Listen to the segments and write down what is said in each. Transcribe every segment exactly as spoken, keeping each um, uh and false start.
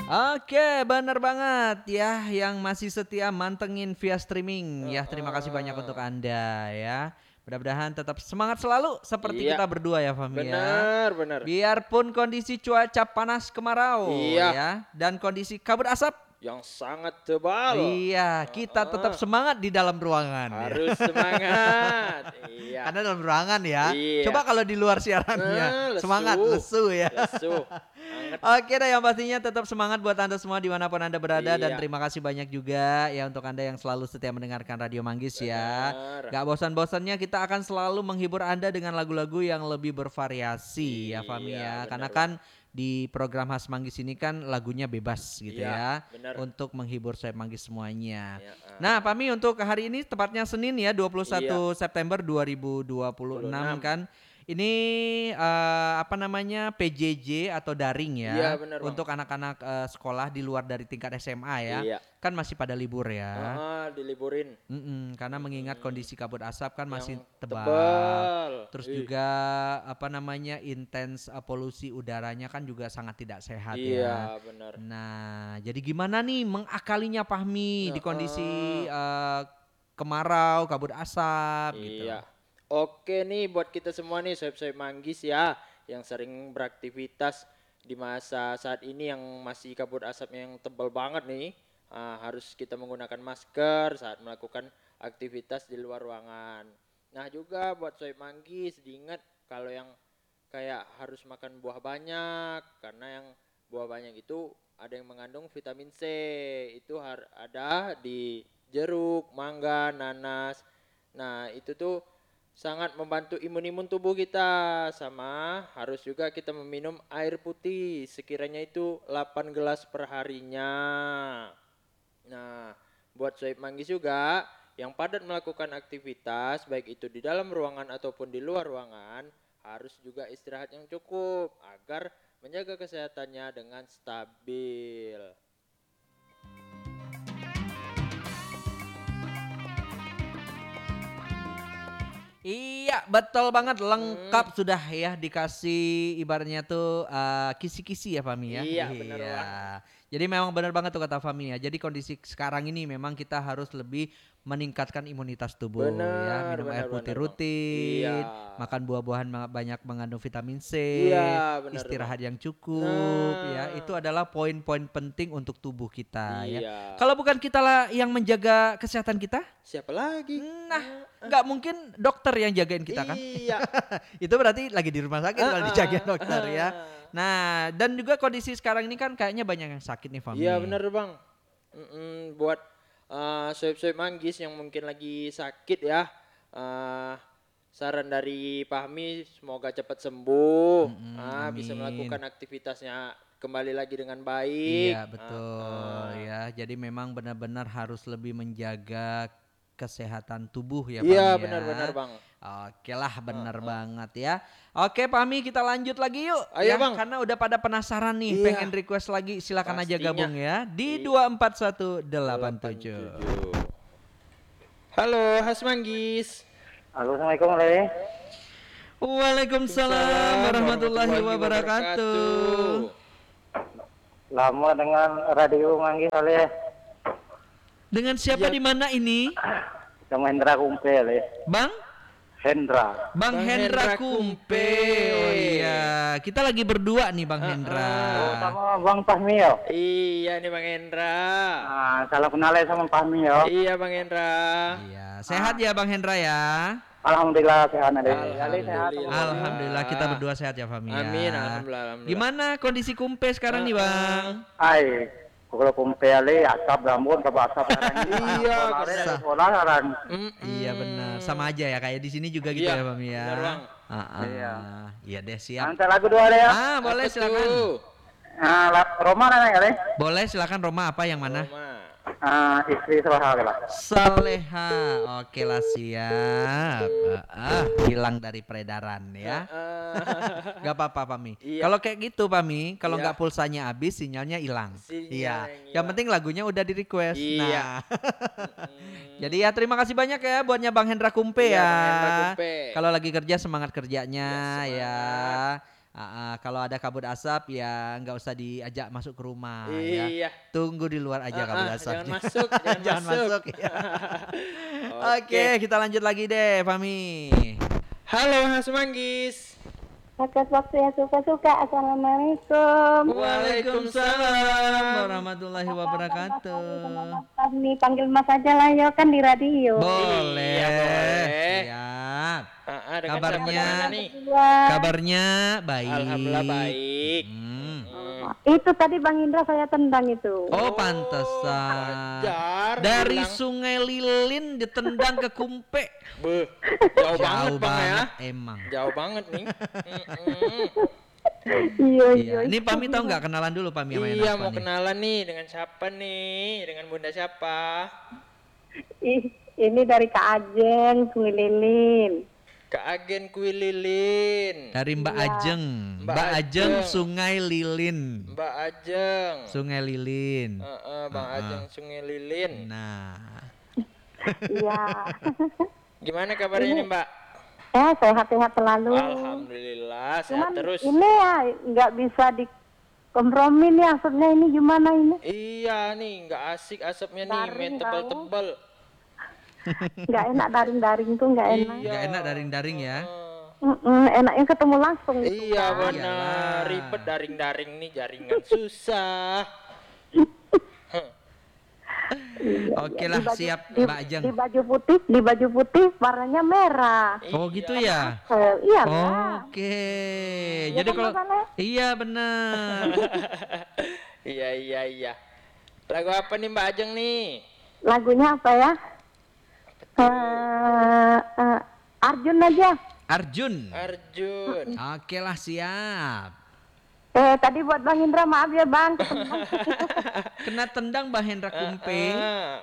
Oke, bener banget ya yang masih setia mantengin via streaming ya. Terima kasih banyak untuk Heeh. Anda ya. Mudah-mudahan tetap semangat selalu seperti Iya, kita berdua ya Fahmi ya. benar benar. Biarpun kondisi cuaca panas kemarau Iya, ya dan kondisi kabut asap. yang sangat tebal. Iya, kita tetap Heeh. semangat di dalam ruangan ya. Harus semangat. Iya. Karena dalam ruangan ya. Coba Iya. kalau di luar Nah, siarannya semangat lesu. lesu ya. Lesu. Hangat. Oke deh, yang pastinya tetap semangat buat Anda semua dimanapun Anda berada. Dan Iya, terima kasih banyak juga ya untuk Anda yang selalu setia mendengarkan Radio Manggis ya. benar. Gak bosan-bosannya kita akan selalu menghibur Anda dengan lagu-lagu yang lebih bervariasi ya Fami Iya, ya. Karena benar, kan Bang. di program Khas Manggis ini kan lagunya bebas gitu Iya, ya. benar. Untuk menghibur saya Manggis semuanya. Ya, Nah ah. Fami, untuk hari ini tepatnya Senin ya, dua puluh Iya, satu September dua ribu dua puluh enam puluh enam. kan. Ini eh, apa namanya P J J atau daring Iya, ya benar, Bang. untuk anak-anak eh, sekolah di luar dari tingkat S M A ya. Iya. Kan masih pada libur ya. Heeh, diliburin. Mm-mm, karena mengingat Mm-mm. kondisi kabut asap kan masih Yang tebal. tebal. Terus Ih, juga apa namanya intens eh, polusi udaranya kan juga sangat tidak sehat ya. iya, benar. Nah, jadi gimana nih mengakalinya Fahmi di kondisi Heeh. eh, kemarau, kabut asap gitu. Iya. Oke nih buat kita semua nih sohib-sohib Manggis ya yang sering beraktivitas di masa saat ini yang masih kabut asap yang tebal banget nih. Ah, harus kita menggunakan masker saat melakukan aktivitas di luar ruangan. Nah juga buat sohib Manggis diingat kalau yang kayak harus makan buah banyak karena yang buah banyak itu ada yang mengandung vitamin C. Itu har- ada di jeruk, mangga, nanas. Nah, itu tuh sangat membantu imun-imun tubuh kita. Sama harus juga kita meminum air putih sekiranya itu delapan gelas per harinya. Nah, buat sohib Manggis juga yang padat melakukan aktivitas baik itu di dalam ruangan ataupun di luar ruangan harus juga istirahat yang cukup agar menjaga kesehatannya dengan stabil. Iya, betul banget, Hmm, lengkap sudah ya dikasih ibaratnya tuh eh, kisi-kisi ya Fami ya. iya benar Iya. banget. Jadi memang benar banget tuh kata Fami ya. Jadi kondisi sekarang ini memang kita harus lebih meningkatkan imunitas tubuh ya, Benar, minum air benar, putih benar bang. Iya, rutin, makan buah-buahan ma- banyak mengandung vitamin C, iya benar tuh bang. istirahat yang cukup ya. Itu Nah, adalah poin-poin penting untuk tubuh kita ya. iya. Kalau bukan kita lah yang menjaga kesehatan kita, Siapa lagi? nah nggak mungkin dokter yang jagain kita kan? Iya. Itu berarti lagi di rumah sakit Ah, kalau ah, dijagain ah, dokter ya. ah. Nah, dan juga kondisi sekarang ini kan kayaknya banyak yang sakit nih Iya Fami. benar bang. Mm-mm, buat uh, sohib-sohib Manggis yang mungkin lagi sakit ya. uh, Saran dari Fahmi semoga cepat sembuh. Mm-mm, Ah, bisa amin. melakukan aktivitasnya kembali lagi dengan baik. Iya Ah, betul ah. ya. Jadi memang benar-benar harus lebih menjaga kesehatan tubuh ya Iya Fami benar-benar ya. bang. Oke lah, Ah, benar ah. banget ya. Oke Fami, kita lanjut lagi yuk Ayo ya. bang. Karena udah pada penasaran nih, Iya pengen request lagi, silakan aja pastinya. gabung ya di Di dua empat satu delapan delapan tujuh. tujuh. Halo Has Manggis. Halo, Assalamualaikum Ale. Waalaikumsalam warahmatullahi wabarakatuh. Lama dengan radio Manggis Ale. Dengan siapa Iya. di mana ini? Sama Hendra Kumpe Ale. Bang? Hendra. Bang, Bang Hendra Hendra Kumpe. Kumpe. Oh iya, kita lagi berdua nih Bang Ah, Hendra. Oh, sama Bang Fahmi yo. Iya nih Bang Hendra. Ah, salah kenal ya sama Fahmi yo. Iya Bang Hendra. Iya, sehat ya Bang Hendra ya. Alhamdulillah sehat Ale. Ale Alhamdulillah. sehat. Bang. Alhamdulillah kita berdua sehat ya Fami ya. Amin, alhamdulillah, alhamdulillah. Gimana kondisi Kumpe sekarang nih Bang? Ai, kalau Kumpe Ale asap rambut ke asap sekarang ini. Iya, Sekolah, Ale, benar. sekolah sekarang. Mm-mm. Iya benar, sama aja ya kayak di sini juga gitu Iya, ya Fami ya. benar, Bang. Ah, ah. Iya. Iya deh siap. Nanti lagu dua Ale ya. Ah, boleh Apa silakan. tuh? Ah, la- Roma nanya Ale. Boleh silakan Roma, apa yang mana? Roma. Ah, istri Soha lah. Saleha, oke lah siap. Ah, ah, hilang dari peredaran ya. Ah, Gak apa-apa Pami. Iya. Kalau kayak gitu Pami, kalau Iya. nggak pulsanya habis, sinyalnya hilang. Sinyal Iya. yang Yang hilang. penting lagunya udah di request. Iya. Nah. Mm-mm. Jadi ya terima kasih banyak ya buatnya Bang Hendra Kumpe Iya, ya. Bang Hendra Kumpe. Kalau lagi kerja semangat kerjanya Iya, ya. semangat. Ah, ah, kalau ada kabut asap ya nggak usah diajak masuk ke rumah ya. Iya. Tunggu di luar aja Ah, kabut ah, asapnya. jangan masuk, jangan, Jangan masuk. masuk, ya. Oke, kita lanjut lagi deh, Fami. Halo Mas Manggis. Pakai waktu yang suka-suka. Assalamualaikum. Waalaikumsalam Warahmatullahi wabarakatuh. Kami panggil Mas aja lah ya kan di radio. Boleh. Iya, boleh. Siap. Ah, ah, dengan Kabarnya? siapa di mana nih? Berdua. Kabarnya baik. Alhamdulillah baik. Hmm. Hmm. Itu tadi Bang Indra saya tendang itu. Oh, pantesan. Wajar, Dari bilang. Sungai Lilin ditendang ke Kumpe. Beuh, jauh, banget Bang ya. banget emang. Jauh banget nih. Mm-mm. Iya Iya. Ini Pami tahu nggak kenalan dulu Pami sama Iya, Enak mau nih? kenalan nih dengan siapa nih? Dengan Bunda siapa? Ih, ini dari Kak Ajeng, Sungai Lilin. Kak Agen Kuil Lilin. Dari Mbak Iya. Ajeng. Mbak Mbak Ajeng Ajeng. Sungai Lilin. Mbak Ajeng. Sungai Lilin. Heeh, Bang Heeh. Ajeng Sungai Lilin. Nah. Iya. Gimana kabarnya nih, Mbak? Ya, sehat-sehat selalu. Alhamdulillah, sehat Cuman terus. ini ya nggak bisa dikompromi nih, maksudnya ini gimana ini? Iya nih, nggak asik asapnya nih, Daring main tahu. tebal-tebal. Nggak enak daring-daring tuh nggak enak. Iya. Gak enak daring-daring ya. Heeh. Mm-mm, enaknya ketemu langsung gitu. Iya kan. benar, Iyalah. ribet daring-daring nih, jaringan susah. Oke lah, Di baju- siap di, Mbak Ajeng. di baju putih, di baju putih warnanya merah. Oh gitu ya. Eh, iya lah. Oke. Iya Jadi kan, kalau Mas Ale? iya benar. Iya iya iya. Lagu apa nih Mbak Ajeng nih? Lagunya apa ya? Eh, eh, Arjun aja. Arjun. Arjun. Oke lah, siap. Eh tadi buat Bang Indra maaf ya Bang. Kena tendang Mbak Hendra Kumpe. Ah,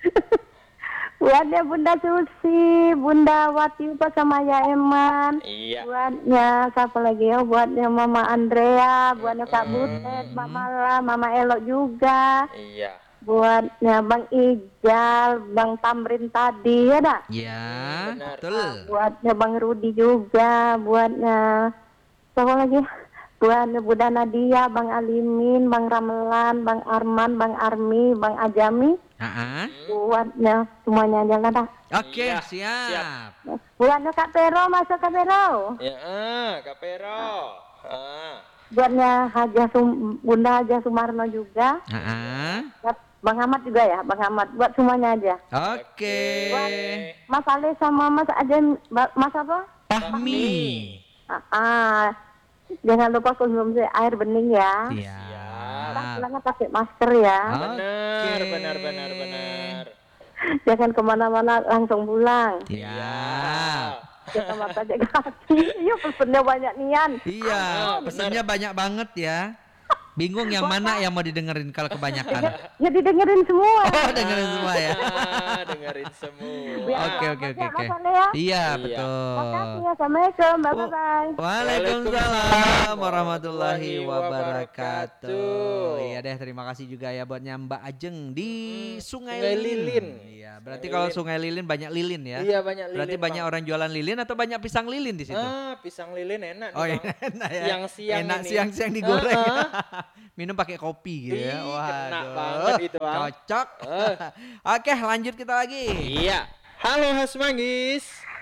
Buatnya Bunda Susi, Bunda Wati Upa sama Ya Eman. iya. Buatnya siapa lagi ya? Buatnya Mama Andrea, buatnya Kak Butet, Mbak Mala, Mama Elok juga. Iya. Buatnya Bang Ijal, Bang Tamrin tadi ya dah. Ya, benar. betul. Buatnya Bang Rudi juga, buatnya siapa lagi? Buatnya Bunda Nadia, Bang Alimin, Bang Ramelan, Bang Arman, Bang Armi, Bang Ajami. Ah, ah. Buatnya semuanya aja lah dah. Oke, Iya, siap. Buatnya Kak Pero, masuk Kak Pero. Ya, ah, Kak Pero. Ah. Buatnya Haja Sum, Bunda Haja Sumarno juga. Ah, ah. Buat Bang Ahmad juga ya, Bang Ahmad. Buat semuanya aja. Oke. Mas Ale sama Mas Aden, Ba- Mas apa? Fahmi. Ah, ah. Jangan lupa konsumsi air bening ya. Siap. Pulangnya pakai masker ya. Benar, Oke. benar, benar, benar. Jangan kemana-mana, langsung pulang. Siap. Jaga mata, jaga hati. Iya, pesennya banyak nian. Iya, Ah, pesannya banyak banget ya. Bingung yang mana yang mau didengerin kalau kebanyakan. Ya didengerin semua. Oh, dengerin semua ya. Ah, dengerin semua. Oke, oke, oke, Ya, oke. Mas Ale ya. Iya, Iya. betul. Makasih ya, Assalamualaikum, bye-bye. Waalaikumsalam warahmatullahi wabarakatuh. wabarakatuh. Iya deh, terima kasih juga ya buatnya Mbak Ajeng di Sungai, Sungai Lilin. Lilin. Iya, berarti Sungai kalau Lilin. Sungai Lilin banyak lilin ya. Iya, banyak lilin. Berarti banyak Bang. orang jualan lilin atau banyak pisang lilin di situ? Ah, pisang lilin enak Oh, nih, iya, Bang. enak ya. Siang-siang Enak ini. siang-siang digoreng. Ah, Minum pakai kopi gitu ya. Ih, Waduh. kena banget itu, Bang. Cocok. Eh. Oke, lanjut kita lagi. Iya. Halo Mas Manggis.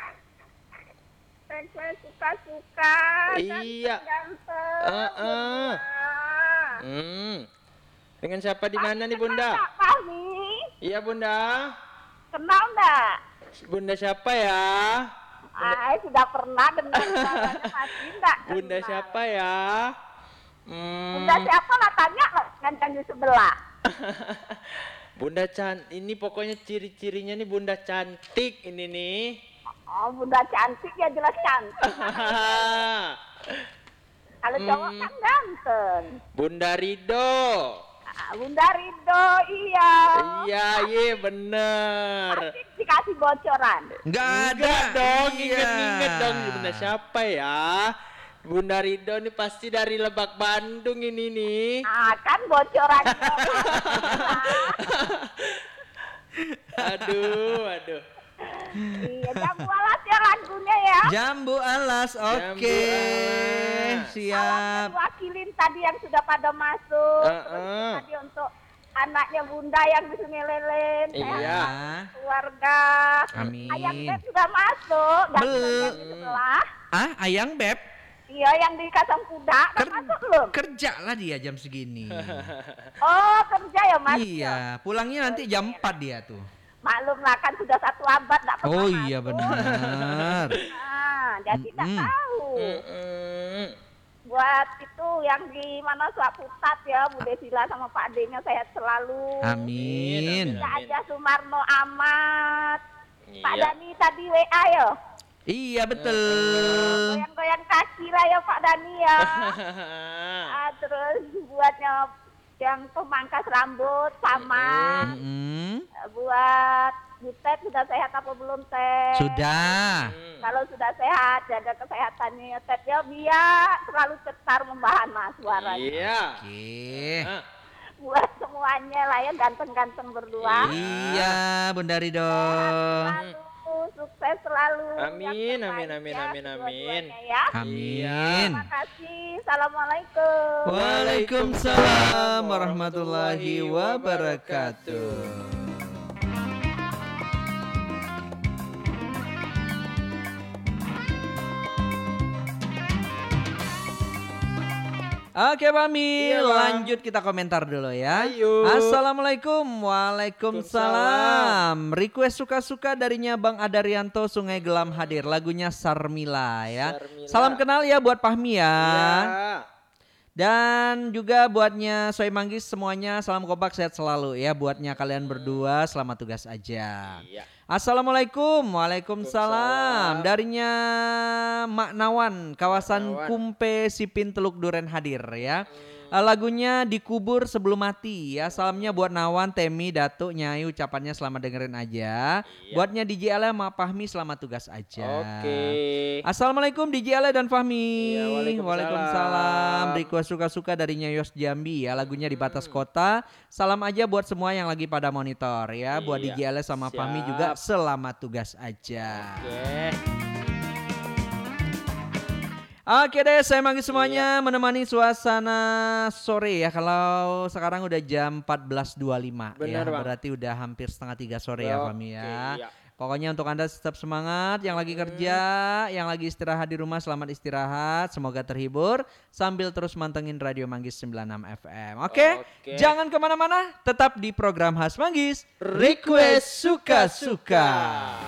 Saya suka-suka. Iya. Ganteng. Ah, ah. Hmm. Dengan siapa di mana nih, Bunda? Kami Iya, Bunda. kenal enggak? Bunda siapa ya? Ah, sudah pernah dengar suaranya masih enggak? Bunda siapa ya? Hmm. Bunda siapa lah, tanya lah dengan di sebelah. Bunda Can, ini pokoknya ciri-cirinya nih Bunda cantik ini nih. Oh, Bunda cantik ya, jelas cantik. Kalau cowok Hmm. kan ganteng. Bunda Rido. Ah, Bunda Rido, iya. Iya, iya bener. Asik dikasih bocoran. Enggak ada. Enggak dong, Iya. inget-inget dong Bunda siapa ya? Bunda Rido nih pasti dari Lebak Bandung ini nih. Ah, kan bocoran. Aduh, aduh. Iya, jangan buat ya lagunya ya. Jambu alas, oke. alas. Siap. Wakilin tadi yang sudah pada masuk. Uh-uh. Terus tadi untuk anaknya Bunda yang di Sungai Lelen. Iya. Ya. Keluarga. Amin. Ayang Beb sudah masuk. Ganteng Belum. yang di sebelah. Ah, Ayang Beb. Iya, yang di Kacang Kuda. Kan Ker- masuk belum? Kerja lah dia jam segini. Oh, kerja ya, Mas? Iya, pulangnya nanti jam empat dia tuh. Maklum lah, kan sudah satu abad nggak pernah Oh masuk. iya benar. Nah, jadi tak Mm-mm. tahu. Mm-mm. Buat itu yang di mana Suap Putat ya, Bu Desila sama Pak D-nya sehat selalu. Amin. Tidak aja Sumarno Amat. Pak Iya. Dani tadi W A ya. Iya betul. Goyang-goyang kaki lah ya Pak Dani ya. Ah, terus buatnya yang pemangkas rambut sama Mm-mm. buat Butet sudah sehat apa belum Teh? Sudah. Kalau sudah sehat, jaga kesehatannya Tet ya biar selalu cetar membahan mas suaranya. Iya. Oke. Ah, Buat semuanya lah ya ganteng-ganteng berdua. Iya, Bunda Rido. Selalu sukses selalu. Amin, Yang amin, terbaik amin, ya, amin, kedua-duanya amin. Ya. Amin. Terima kasih. Assalamualaikum. Waalaikumsalam warahmatullahi wabarakatuh. Oke Mami, Iya, Bang. lanjut kita komentar dulu ya. Ayo. Assalamualaikum, waalaikumsalam. Request suka-suka darinya Bang Adarianto Sungai Gelam hadir, lagunya Sarmila ya. Sarmila. Salam kenal ya buat Fahmi ya. Iya. Dan juga buatnya Soy Manggis semuanya salam kompak sehat selalu ya. Buatnya kalian berdua selamat tugas aja. Iya. Assalamualaikum, waalaikumsalam. Waalaikumsalam. Darinya Mak Nawan, kawasan Mak Nawan. Kumpe Sipin Teluk Duren hadir ya. Eh, Lagunya Dikubur Sebelum Mati ya. Salamnya buat Nawan, Temi, Datuk, Nyai, ucapannya selamat dengerin aja. Iya. Buatnya D J Ale sama Fahmi selamat tugas aja. Oke. Assalamualaikum D J Ale dan Fahmi. Iya, waalaikumsalam. Waalaikumsalam. Request suka-suka darinya Yos Jambi ya. Lagunya di batas kota. Salam aja buat semua yang lagi pada monitor ya. Buat D Iya, J Ale sama siap. Fahmi juga selamat tugas aja. Oke. Oke deh, saya manggil semuanya menemani suasana sore ya. Kalau sekarang udah jam empat belas dua puluh lima ya. Benar, Bang. Berarti udah hampir setengah tiga sore ya Oke, Fahmi ya. iya. Pokoknya untuk Anda tetap semangat, yang lagi kerja, yang lagi istirahat di rumah selamat istirahat, semoga terhibur sambil terus mantengin Radio Manggis sembilan puluh enam F M. Oke, Oke. jangan kemana-mana, tetap di program khas Manggis, Request Suka-Suka.